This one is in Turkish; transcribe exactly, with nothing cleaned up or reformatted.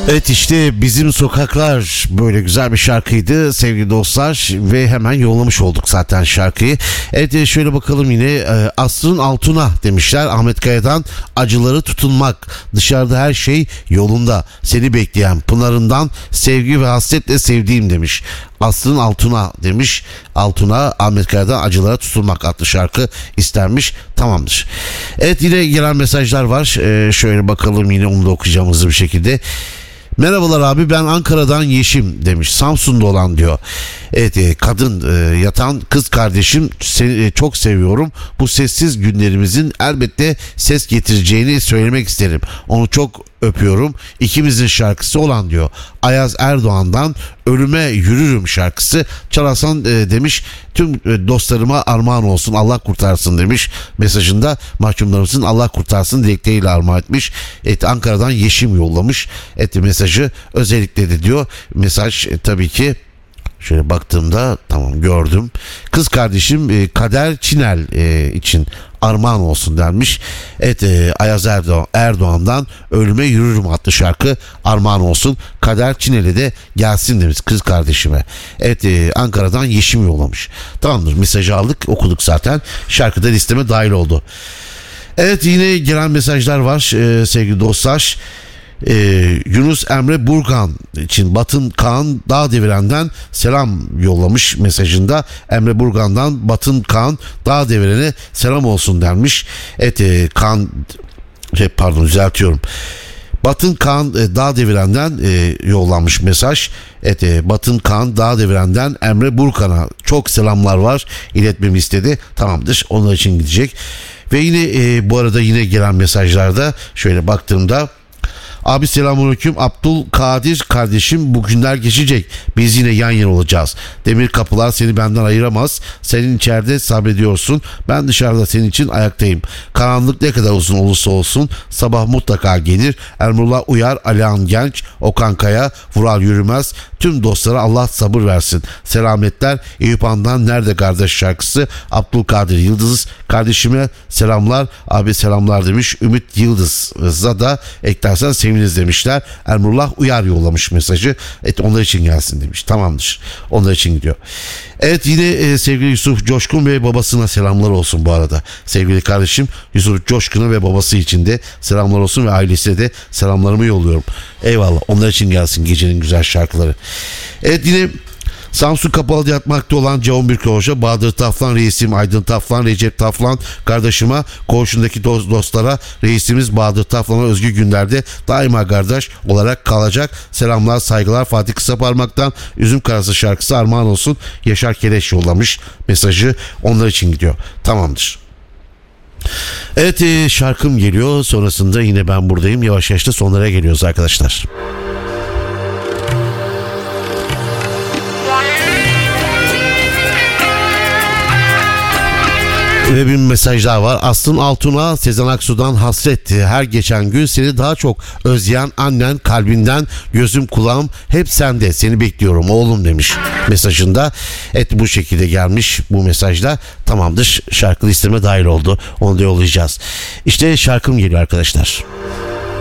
Evet, işte Bizim Sokaklar böyle güzel bir şarkıydı sevgili dostlar ve hemen yollamış olduk zaten şarkıyı. Evet, şöyle bakalım yine Asrın Altuna demişler Ahmet Kaya'dan. Acıları tutunmak, dışarıda her şey yolunda, seni bekleyen pınarından sevgi ve hasretle sevdiğim demiş. Asrın Altuna demiş. Altuna Ahmet Kaya'dan Acılara Tutunmak adlı şarkı istenmiş. Tamamdır. Evet, yine gelen mesajlar var. Ee, şöyle bakalım, yine onu da okuyacağım hızlı bir şekilde. Merhabalar abi, ben Ankara'dan Yeşim demiş. Samsun'da olan diyor. Evet, kadın e, yatan kız kardeşim, seni e, çok seviyorum. Bu sessiz günlerimizin elbette ses getireceğini söylemek isterim. Onu çok öpüyorum. İkimizin şarkısı olan diyor. Ayaz Erdoğan'dan Ölüme Yürürüm şarkısı çalarsan e, demiş. Tüm e, dostlarıma armağan olsun, Allah kurtarsın demiş. Mesajında mahkumlarımızın Allah kurtarsın dilekleriyle armağan etmiş. Evet, Ankara'dan Yeşim yollamış. Evet, mesajı özellikle de diyor. Mesaj e, tabii ki şöyle baktığımda tamam gördüm. Kız kardeşim e, Kader Çinel e, için armağan olsun denmiş. Evet, e, Ayaz Erdoğan, Erdoğan'dan Ölüme Yürürüm adlı şarkı armağan olsun. Kader Çinel'e de gelsin demiş kız kardeşime. Evet, e, Ankara'dan Yeşim yollamış. Tamamdır, mesajı aldık, okuduk zaten. Şarkı da listeme dahil oldu. Evet, yine gelen mesajlar var e, sevgili dostlar. Ee, Yunus Emre Burgan için Batın Kaan Dağdeviren'den selam yollamış mesajında. Emre Burgan'dan Batın Kaan Dağdeviren'e selam olsun denmiş. Evet, e, Kaan şey, pardon düzeltiyorum. Batın Kaan e, Dağdeviren'den e, yollanmış mesaj. Evet, e, Batın Kaan Dağdeviren'den Emre Burkan'a çok selamlar var, iletmemi istedi. Tamamdır, onun için gidecek. Ve yine e, bu arada yine gelen mesajlarda şöyle baktığımda, abi selamünaleyküm, Abdülkadir kardeşim, bu günler geçecek, biz yine yan yana olacağız. Demir kapılar seni benden ayıramaz. Senin içeride sabrediyorsun, ben dışarıda senin için ayaktayım. Karanlık ne kadar uzun olursa olsun sabah mutlaka gelir. Emrullah Uyar, Alihan Genç, Okan Kaya, Vural Yürümez, tüm dostlara Allah sabır versin. Selametler. Eyüp Han'dan Nerede Kardeş şarkısı. Abdülkadir Yıldız kardeşime selamlar. Abi selamlar demiş. Ümit Yıldız'a da eklersen seviniriz demişler. Emrullah Uyar yollamış mesajı. Evet, onlar için gelsin demiş. Tamamdır, onlar için gidiyor. Evet, yine e, sevgili Yusuf Coşkun ve babasına selamlar olsun bu arada. Sevgili kardeşim Yusuf Coşkun'a ve babası için de selamlar olsun ve ailesine de selamlarımı yolluyorum. Eyvallah, onlar için gelsin gecenin güzel şarkıları. Evet, yine Samsun Kapalı'da yatmakta olan C on bir koğuşa Bahadır Taflan reisim, Aydın Taflan, Recep Taflan kardeşime, koğuşundaki dost, dostlara, reisimiz Bahadır Taflan'a özgü günlerde daima kardeş olarak kalacak. Selamlar, saygılar. Fatih Kısaparmak'tan Üzüm Karası şarkısı armağan olsun. Yaşar Keleş yollamış mesajı, onlar için gidiyor. Tamamdır. Evet, e, şarkım geliyor, sonrasında yine ben buradayım. Yavaş yavaş da sonlara geliyoruz arkadaşlar. Ve bir mesaj daha var. Asrın Altuna Sezen Aksu'dan Hasret. Her geçen gün seni daha çok özleyen annen, kalbinden gözüm kulağım hep sende, seni bekliyorum oğlum demiş mesajında. Evet, bu şekilde gelmiş bu mesajda. Tamamdır, şarkı listeme dahil oldu, onu da yollayacağız. İşte şarkım geliyor arkadaşlar.